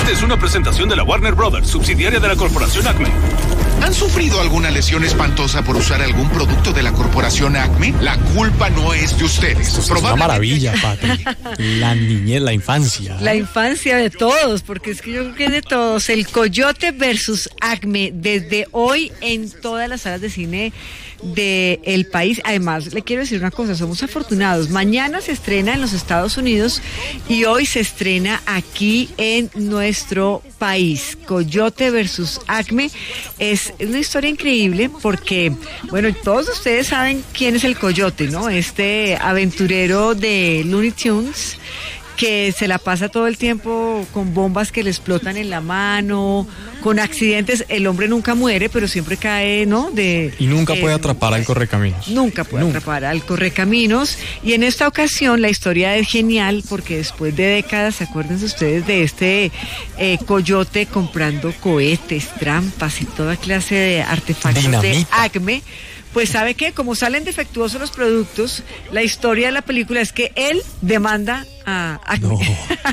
Esta es una presentación de la Warner Brothers, subsidiaria de la corporación Acme. ¿Han sufrido alguna lesión espantosa por usar algún producto de la corporación Acme? La culpa no es de ustedes. Es una maravilla, Pati. La niñez, la infancia. La infancia de todos, porque es que yo creo que es de todos. El Coyote versus Acme, desde hoy en todas las salas de cine del país. Además, le quiero decir una cosa, somos afortunados. Mañana se estrena en los Estados Unidos y hoy se estrena aquí en nuestro país. Coyote versus Acme es una historia increíble porque, bueno, todos ustedes saben quién es el Coyote, ¿no? Este aventurero de Looney Tunes que se la pasa todo el tiempo con bombas que le explotan en la mano, con accidentes. El hombre nunca muere, pero siempre cae, ¿no? Y nunca puede atrapar al correcaminos. Nunca puede atrapar al correcaminos. Y en esta ocasión la historia es genial porque después de décadas, acuérdense ustedes de este Coyote comprando cohetes, trampas y toda clase de artefactos de Acme. Pues ¿sabe qué? Como salen defectuosos los productos, la historia de la película es que él demanda a Acme. No.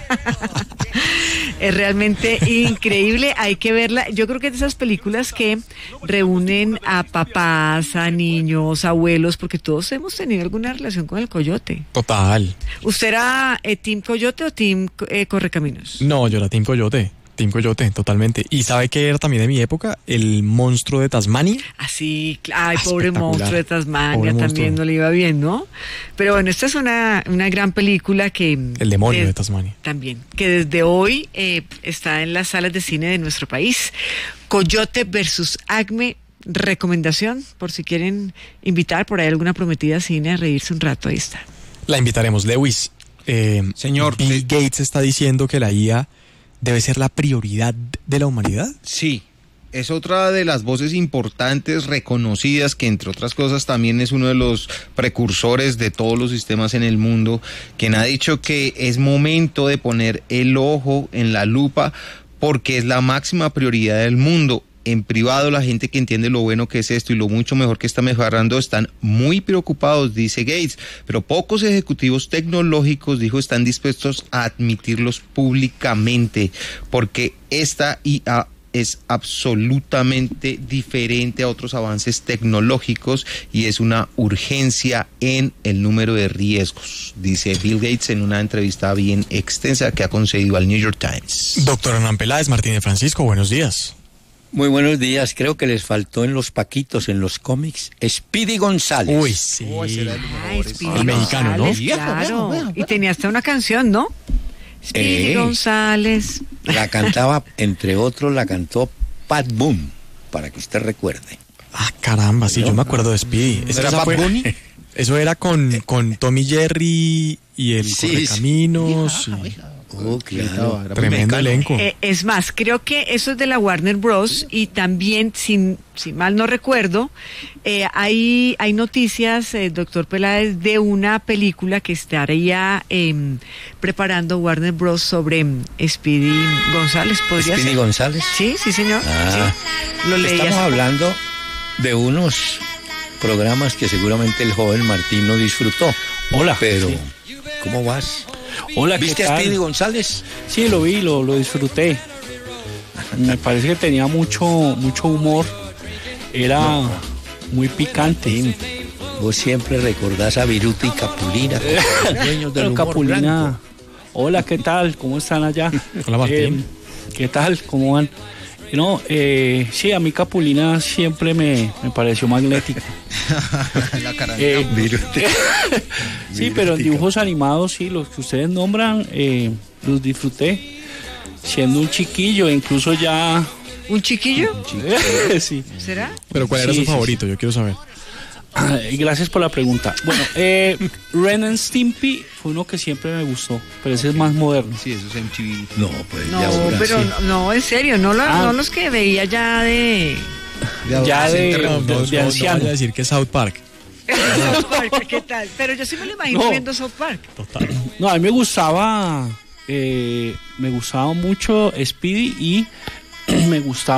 Es realmente increíble, hay que verla. Yo creo que es de esas películas que reúnen a papás, a niños, abuelos, porque todos hemos tenido alguna relación con el Coyote. Total. ¿Usted era Team Coyote o Team Correcaminos? No, yo era Team Coyote. Team Coyote, totalmente. ¿Y sabe qué era también de mi época? El monstruo de Tasmania. Ah, sí, ay, pobre monstruo de Tasmania, también no le iba bien, ¿no? Pero bueno, esta es una gran película que... El demonio de Tasmania. También, que desde hoy está en las salas de cine de nuestro país. Coyote versus Acme, recomendación, por si quieren invitar por ahí alguna prometida cine a reírse un rato, ahí está. La invitaremos, Lewis. Señor, Bill Gates está diciendo que la IA debe ser la prioridad de la humanidad. Sí, es otra de las voces importantes, reconocidas, que entre otras cosas también es uno de los precursores de todos los sistemas en el mundo, quien ha dicho que es momento de poner el ojo en la lupa porque es la máxima prioridad del mundo. En privado, la gente que entiende lo bueno que es esto y lo mucho mejor que está mejorando están muy preocupados, dice Gates, pero pocos ejecutivos tecnológicos, dijo, están dispuestos a admitirlos públicamente, porque esta IA es absolutamente diferente a otros avances tecnológicos y es una urgencia en el número de riesgos, dice Bill Gates en una entrevista bien extensa que ha concedido al New York Times. Doctor Hernán Peláez, Martínez Francisco, buenos días. Muy buenos días. Creo que les faltó en los paquitos, en los cómics, Speedy González. Uy, sí. El mexicano, ¿no? Claro. Y tenía hasta una canción, ¿no? Speedy González. La cantaba, entre otros, la cantó Pat Boone, para que usted recuerde. Ah, caramba, sí, yo me acuerdo de Speedy. ¿Era Pat Bunny? Eso era con Tommy Jerry y el Correcaminos. Oh, claro. Tremendo elenco. Es más, creo que eso es de la Warner Bros. Y también, si mal no recuerdo, hay noticias, doctor Peláez, de una película que estaría preparando Warner Bros. Sobre Speedy González. ¿Podría ¿Speedy ser? González? Sí, señor. Sí. Lo leí. Estamos hablando de unos programas que seguramente el joven Martín no disfrutó. Hola. Pero, sí. ¿cómo vas? Hola, ¿viste a Speedy González? Sí, lo vi, lo disfruté. Me parece que tenía mucho humor. Era muy picante. Vos siempre recordás a Viruta y Capulina, los dueños del humor Capulina. blanco. Hola, ¿qué tal? ¿Cómo están allá? Hola, Martín. ¿Qué tal? ¿Cómo van? No, sí, a mí Capulina siempre me pareció magnético. La cara sí, pero en dibujos animados, sí, los que ustedes nombran, los disfruté. Siendo un chiquillo, incluso ya... ¿Un chiquillo? Sí. ¿Será? Pero ¿cuál era su favorito? Yo quiero saber. Gracias por la pregunta. Bueno, Ren and Stimpy fue uno que siempre me gustó, pero ese es más moderno. Sí, eso es MTV. No, pues No, ya ahora, pero sí. no, en serio, no los que veía ya de... de anciano. No voy a decir que es South Park. South Park, ¿qué tal? Pero yo sí me lo imagino viendo South Park. Total. No, a mí me gustaba mucho Speedy y me gustaba